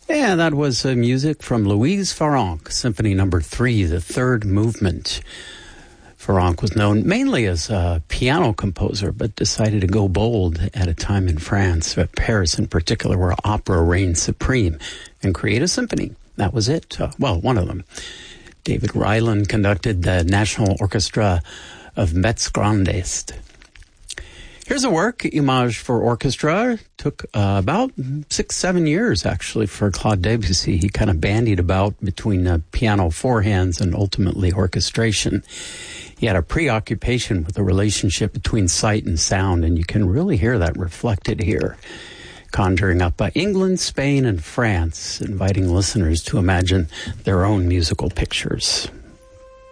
And that was music from Louise Farrenc, Symphony Number 3, the third movement. Farrenc was known mainly as a piano composer, but decided to go bold at a time in France, at Paris in particular, where opera reigned supreme, and create a symphony. That was it. One of them. David Ryland conducted the National Orchestra of Metz Grand Est. Here's a work, Image for Orchestra. Took about 6-7 years, actually, for Claude Debussy. He kind of bandied about between piano forehands and ultimately orchestration. He had a preoccupation with the relationship between sight and sound, and you can really hear that reflected here. Conjuring up England, Spain, and France, inviting listeners to imagine their own musical pictures.